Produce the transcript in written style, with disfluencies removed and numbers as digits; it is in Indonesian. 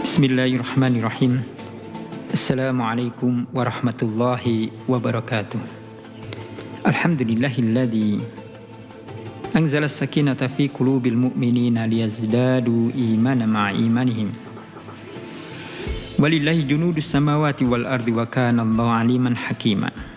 Bismillahirrahmanirrahim. Assalamualaikum warahmatullahi wabarakatuh. Alhamdulillahilladzi anzala as-sakinata fi qulubil mu'minina liyazdadu imanan ma'a imanihim. Walillahi junudus samawati wal ardi wa kana Allahu aliman hakima.